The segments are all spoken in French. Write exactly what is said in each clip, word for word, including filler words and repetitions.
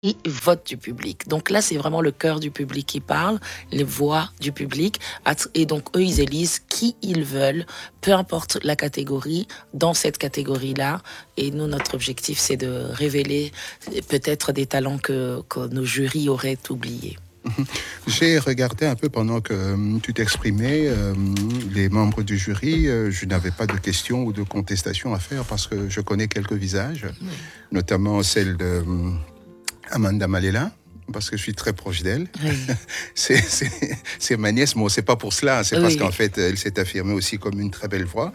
vote du public. Donc là, c'est vraiment le cœur du public qui parle, les voix du public. Et donc, eux, ils élisent qui ils veulent, peu importe la catégorie, dans cette catégorie-là. Et nous, notre objectif, c'est de révéler peut-être des talents que, que nos jurys auraient oubliés. J'ai regardé un peu pendant que euh, tu t'exprimais, euh, les membres du jury. Euh, je n'avais pas de questions ou de contestations à faire parce que je connais quelques visages, oui. Notamment celle de euh, Amanda Malela, parce que je suis très proche d'elle. Oui. c'est, c'est, c'est ma nièce, mais bon, c'est pas pour cela. C'est oui. Parce qu'en fait, elle s'est affirmée aussi comme une très belle voix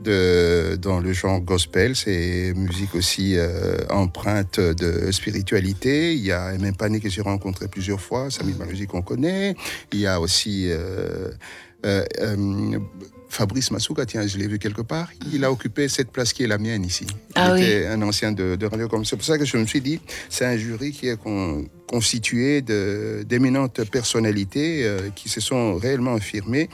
de, dans le genre gospel. C'est musique aussi euh, empreinte de spiritualité. Il y a Aimé Pané que j'ai rencontré plusieurs fois, Samy Balouzi qu'on connaît. Il y a aussi euh, euh, euh, Fabrice Massouka, tiens, je l'ai vu quelque part. Il a occupé cette place qui est la mienne ici. Ah, il était oui. un ancien de, de radio comme ça. C'est pour ça que je me suis dit, c'est un jury qui est con, constitué de, d'éminentes personnalités euh, qui se sont réellement affirmées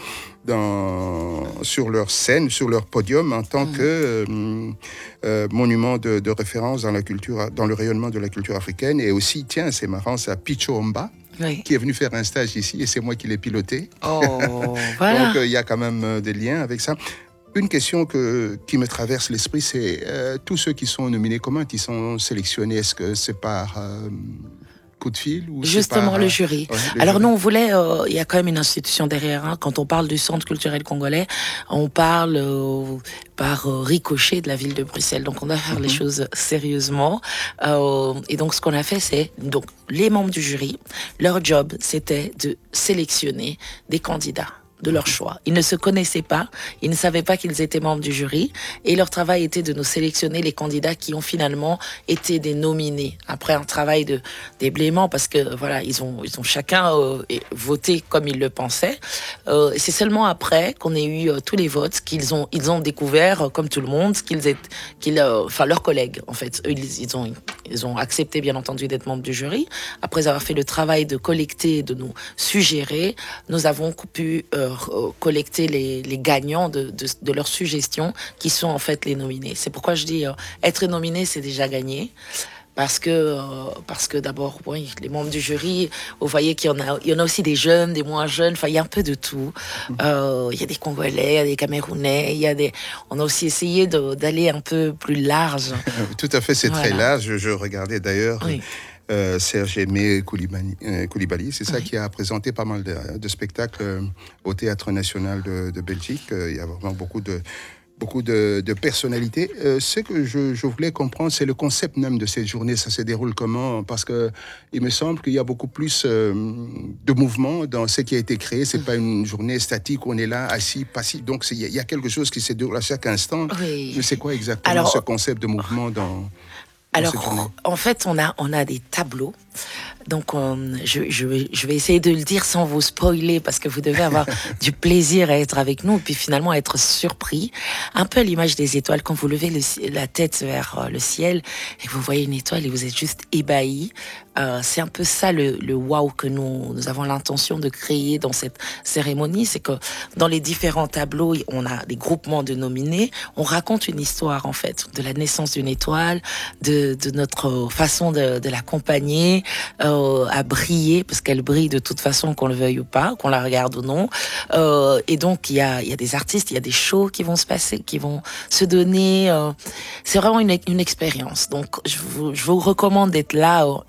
dans, sur leur scène, sur leur podium, en tant mmh. que euh, euh, monument de, de référence dans la culture, dans le rayonnement de la culture africaine. Et aussi, tiens, c'est marrant, c'est Picho Omba. Oui. Qui est venu faire un stage ici et c'est moi qui l'ai piloté. Oh, voilà. Donc il euh, y a quand même euh, des liens avec ça. Une question que, qui me traverse l'esprit, c'est euh, tous ceux qui sont nominés, comment ils sont sélectionnés? Est-ce que c'est par euh, coup de fil ou Justement, par, le jury. Ouais, le Alors jury. nous, on voulait, il euh, y a quand même une institution derrière. Hein. Quand on parle du Centre culturel congolais, on parle euh, par euh, ricochet de la ville de Bruxelles. Donc on doit faire mm-hmm. les choses sérieusement. Euh, et donc ce qu'on a fait, c'est donc les membres du jury, leur job, c'était de sélectionner des candidats de leur choix. Ils ne se connaissaient pas, ils ne savaient pas qu'ils étaient membres du jury, et leur travail était de nous sélectionner les candidats qui ont finalement été des nominés, après un travail de déblaiement, parce que voilà, ils ont, ils ont chacun euh, voté comme ils le pensaient. Euh, c'est seulement après qu'on ait eu euh, tous les votes qu'ils ont, ils ont découvert, euh, comme tout le monde, qu'ils étaient, qu'ils, euh, enfin leurs collègues, en fait, eux, ils, ils ont, ils ont accepté, bien entendu, d'être membres du jury. Après avoir fait le travail de collecter, de nous suggérer, nous avons pu euh, collecter les, les gagnants de, de, de leurs suggestions qui sont en fait les nominés. C'est pourquoi je dis euh, être nominé, c'est déjà gagné. Parce que, euh, parce que d'abord, oui, les membres du jury, vous voyez qu'il y en a, il y en a aussi des jeunes, des moins jeunes, enfin, il y a un peu de tout. Euh, il y a des Congolais, il y a des Camerounais, il y a des... On a aussi essayé de, d'aller un peu plus large. Tout à fait, c'est voilà. Très large. Je regardais d'ailleurs... Oui. Euh, Serge Aimé Koulibaly, euh, Koulibaly, c'est ça oui. Qui a présenté pas mal de, de spectacles euh, au Théâtre National de, de Belgique. Euh, il y a vraiment beaucoup de, beaucoup de, de personnalités. Euh, ce que je, je voulais comprendre, c'est le concept même de cette journée. Ça se déroule comment? Parce que il me semble qu'il y a beaucoup plus euh, de mouvement dans ce qui a été créé. C'est mmh. pas une journée statique où on est là, assis, passif. Donc il y, y a quelque chose qui se déroule à chaque instant. Oui. Mais c'est quoi exactement Alors, ce concept de mouvement dans... Alors, en fait, on a, on a des tableaux. Donc, on, je, je, vais, je vais essayer de le dire sans vous spoiler parce que vous devez avoir du plaisir à être avec nous et puis finalement être surpris. Un peu à l'image des étoiles, quand vous levez le, la tête vers le ciel et que vous voyez une étoile et vous êtes juste ébahi. Euh, c'est un peu ça le, le wow que nous, nous avons l'intention de créer dans cette cérémonie. C'est que dans les différents tableaux, on a des groupements de nominés. On raconte une histoire, en fait, de la naissance d'une étoile, de, de notre façon de, de l'accompagner euh, à briller, parce qu'elle brille de toute façon, qu'on le veuille ou pas, qu'on la regarde ou non. Euh, et donc, il y a, il y a des artistes, il y a des shows qui vont se passer, qui vont se donner. Euh, c'est vraiment une, une expérience. Donc, je vous, je vous recommande d'être là euh,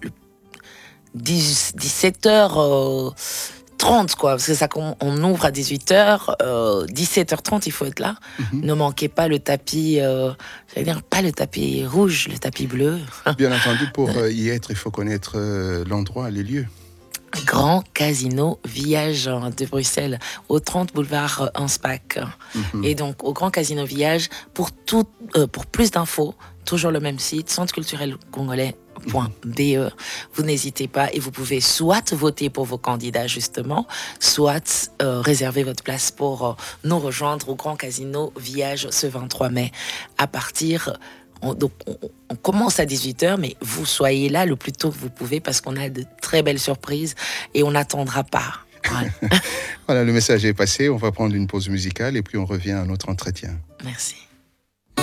dix-sept heures trente, quoi, parce que ça, on ouvre à dix-huit heures, euh, dix-sept heures trente, il faut être là. Mm-hmm. Ne manquez pas le tapis, euh, j'allais dire, pas le tapis rouge, le tapis bleu. Bien entendu, pour euh, y être, il faut connaître euh, l'endroit, les lieux. Grand Casino Village de Bruxelles, au trente boulevard Anspach. Mm-hmm. Et donc, au Grand Casino Village, pour, tout, euh, pour plus d'infos, toujours le même site, centre culturel congolais. .be. Vous n'hésitez pas et vous pouvez soit voter pour vos candidats justement, soit euh, réserver votre place pour euh, nous rejoindre au Grand Casino Village ce vingt-trois mai à partir... On, donc, on, on commence à dix-huit heures, mais vous soyez là le plus tôt que vous pouvez parce qu'on a de très belles surprises et on n'attendra pas. Voilà. Voilà, le message est passé. On va prendre une pause musicale et puis on revient à notre entretien. Merci.